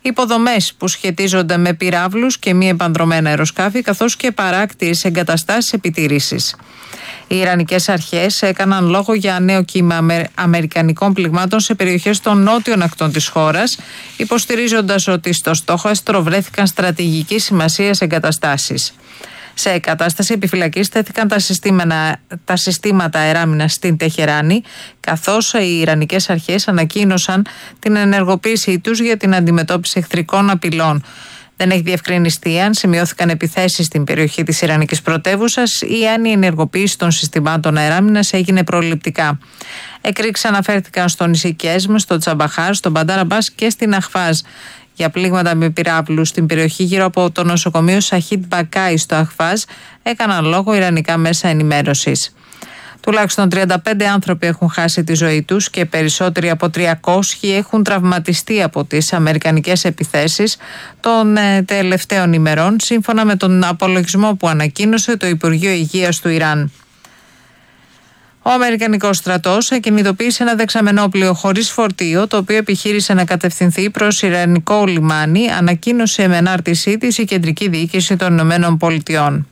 υποδομές που σχετίζονται με πυράβλους και μη επανδρωμένα αεροσκάφη, καθώς και παράκτιες εγκαταστάσεις επιτήρησης. Οι Ιρανικές αρχές έκαναν λόγο για νέο κύμα αμερικανικών πληγμάτων σε περιοχές των νότιων ακτών της χώρας, υποστηρίζοντας ότι στο στόχαστρο βρέθηκαν στρατηγικής σημασίας εγκαταστάσεις. Σε κατάσταση επιφυλακής τέθηκαν τα συστήματα αεράμινας στην Τεχεράνη, καθώς οι Ιρανικές αρχές ανακοίνωσαν την ενεργοποίησή τους για την αντιμετώπιση εχθρικών απειλών. Δεν έχει διευκρινιστεί αν σημειώθηκαν επιθέσεις στην περιοχή της Ιρανικής πρωτεύουσας ή αν η ενεργοποίηση των συστημάτων αεράμινας έγινε προληπτικά. Εκρήξεις αναφέρθηκαν στο νησί Κέσμ, στο Τσαμπαχάρ, στον Μπαντάρ Αμπάς και στην Αχβάζ για πλήγματα με πυράβλους στην περιοχή γύρω από το νοσοκομείο Σαχίτ Μπακάι στο Αχβάζ, έκαναν λόγο ιρανικά μέσα ενημέρωσης. Τουλάχιστον 35 άνθρωποι έχουν χάσει τη ζωή τους και περισσότεροι από 300 έχουν τραυματιστεί από τις αμερικανικές επιθέσεις των τελευταίων ημερών, σύμφωνα με τον απολογισμό που ανακοίνωσε το Υπουργείο Υγείας του Ιράν. Ο Αμερικανικός στρατός κινητοποίησε ένα δεξαμενόπλοιο χωρίς φορτίο, το οποίο επιχείρησε να κατευθυνθεί προς Ιρανικό λιμάνι, ανακοίνωσε με ανάρτησή της η Κεντρική Διοίκηση των Ηνωμένων Πολιτειών.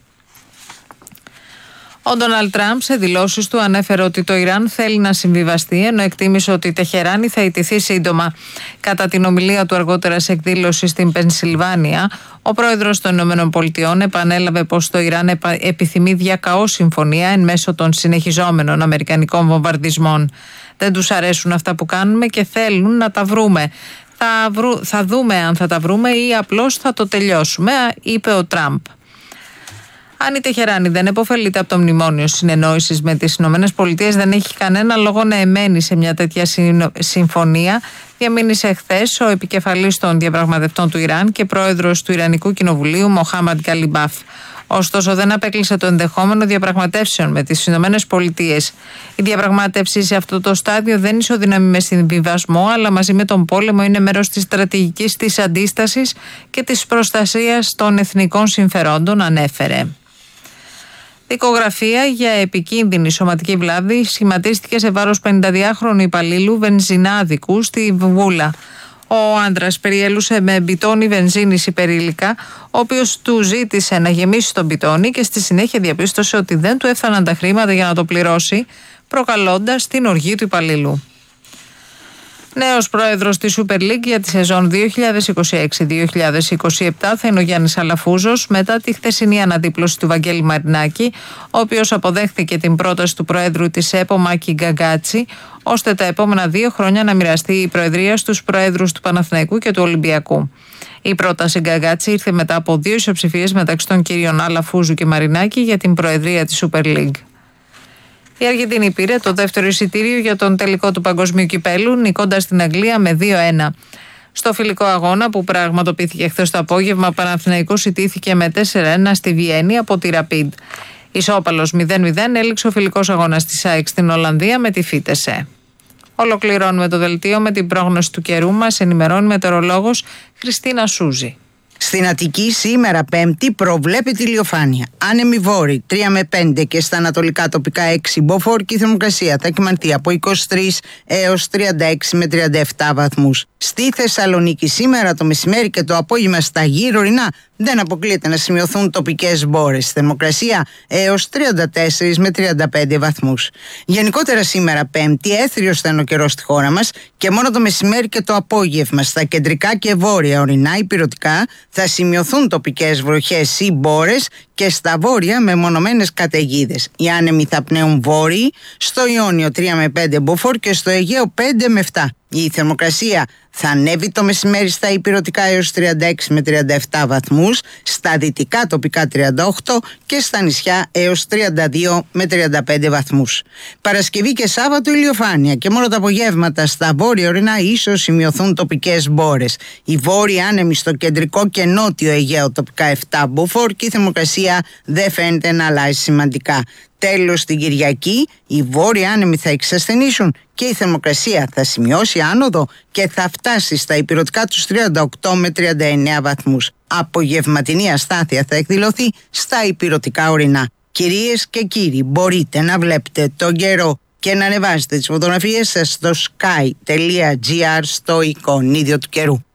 Ο Ντόναλντ Τραμπ σε δηλώσεις του ανέφερε ότι το Ιράν θέλει να συμβιβαστεί, ενώ εκτίμησε ότι η Τεχεράνη θα ιτηθεί σύντομα. Κατά την ομιλία του αργότερα σε εκδήλωση στην Πενσιλβάνια, ο πρόεδρος των ΗΠΑ επανέλαβε πως το Ιράν επιθυμεί διακαώ συμφωνία εν μέσω των συνεχιζόμενων αμερικανικών βομβαρδισμών. Δεν τους αρέσουν αυτά που κάνουμε και θέλουν να τα βρούμε. Θα δούμε αν θα τα βρούμε ή απλώς θα το τελειώσουμε, είπε ο Τραμπ. Αν η Τεχεράνη δεν επωφελείται από το μνημόνιο συνεννόησης με τις ΗΠΑ, δεν έχει κανένα λόγο να εμένει σε μια τέτοια συμφωνία, διαμήνυσε χθες ο επικεφαλής των διαπραγματευτών του Ιράν και πρόεδρος του Ιρανικού Κοινοβουλίου, Μοχάμαντ Γκαλιμπάφ. Ωστόσο, δεν απέκλεισε το ενδεχόμενο διαπραγματεύσεων με τις ΗΠΑ. Η διαπραγμάτευση σε αυτό το στάδιο δεν ισοδυναμεί με συμβιβασμό, αλλά μαζί με τον πόλεμο είναι μέρος της στρατηγικής της αντίστασης και της προστασίας των εθνικών συμφερόντων, ανέφερε. Δικογραφία για επικίνδυνη σωματική βλάβη σχηματίστηκε σε βάρος 52χρονου υπαλλήλου βενζινάδικου στη Βούλα. Ο άντρας περιέλουσε με μπιτόνι βενζίνης υπερήλικα, ο οποίος του ζήτησε να γεμίσει τον μπιτόνι και στη συνέχεια διαπίστωσε ότι δεν του έφταναν τα χρήματα για να το πληρώσει, προκαλώντας την οργή του υπαλλήλου. Νέος πρόεδρος της Super League για τη σεζόν 2026-2027 θα είναι ο Γιάννης Αλαφούζος, μετά τη χθεσινή αναδίπλωση του Βαγγέλη Μαρινάκη, ο οποίος αποδέχθηκε την πρόταση του πρόεδρου της ΕΠΟ Μάκη Γκαγκάτσι, ώστε τα επόμενα 2 χρόνια να μοιραστεί η προεδρία στους πρόεδρους του Παναθηναϊκού και του Ολυμπιακού. Η πρόταση Γκαγκάτσι ήρθε μετά από 2 ισοψηφίες μεταξύ των κυρίων Αλαφούζου και Μαρινάκη για την προεδρία της Super League. Η Αργεντινή πήρε το δεύτερο εισιτήριο για τον τελικό του Παγκοσμίου Κυπέλου, νικώντας την Αγγλία με 2-1. Στο φιλικό αγώνα που πραγματοποιήθηκε χθες το απόγευμα, ο Παναθηναϊκός ιτήθηκε με 4-1 στη Βιέννη από τη Rapid. Ισόπαλος 0-0 έληξε ο φιλικός αγώνας της ΑΕΚ στην Ολλανδία με τη Φίτεσε. Ολοκληρώνουμε το δελτίο με την πρόγνωση του καιρού μας, ενημερώνει μετεωρολόγος Χριστίνα Σούζη. Στην Αττική σήμερα Πέμπτη προβλέπεται ηλιοφάνεια. Άνεμη βόρη 3 με 5 και στα ανατολικά τοπικά 6 μποφόρ και η θερμοκρασία θα κυμανθεί από 23 έως 36 με 37 βαθμούς. Στη Θεσσαλονίκη σήμερα το μεσημέρι και το απόγευμα στα γύρω ορεινά δεν αποκλείεται να σημειωθούν τοπικές μπόρες. Θερμοκρασία έως 34 με 35 βαθμούς. Γενικότερα σήμερα Πέμπτη έθριος θα είναι ο καιρός στη χώρα μας και μόνο το μεσημέρι και το απόγευμα στα κεντρικά και βόρεια ορεινά υπηρετικά θα σημειωθούν τοπικές βροχές ή μπόρες και στα βόρεια μεμονωμένες καταιγίδες. Οι άνεμοι θα πνέουν βόρειοι, στο Ιόνιο 3 με 5 μποφόρ και στο Αιγαίο 5 με 7. Η θερμοκρασία θα ανέβει το μεσημέρι στα υπηρετικά έως 36 με 37 βαθμούς, στα δυτικά τοπικά 38 και στα νησιά έως 32 με 35 βαθμούς. Παρασκευή και Σάββατο ηλιοφάνεια και μόνο τα απογεύματα στα βόρεια ορεινά ίσως σημειωθούν τοπικές μπόρες. Οι βόρειοι άνεμοι στο κεντρικό και νότιο Αιγαίο τοπικά 7 μποφόρ και η θερμοκρασία δεν φαίνεται να αλλάζει σημαντικά. Τέλος, την Κυριακή οι βόρειοι άνεμοι θα εξασθενήσουν και η θερμοκρασία θα σημειώσει άνοδο και θα φτάσει στα υπηρετικά τους 38 με 39 βαθμούς. Απογευματινή αστάθεια θα εκδηλωθεί στα υπηρετικά ορεινά. Κυρίες και κύριοι, μπορείτε να βλέπετε τον καιρό και να ανεβάζετε τις φωτογραφίες σας στο sky.gr στο εικονίδιο του καιρού.